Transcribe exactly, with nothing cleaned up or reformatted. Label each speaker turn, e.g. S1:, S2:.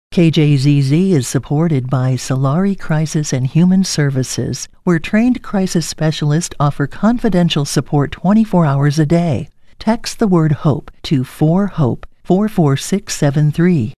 S1: K J Z Z is supported by Solari Crisis and Human Services, where trained crisis specialists offer confidential support twenty-four hours a day. Text the word HOPE to four HOPE four four six seven three.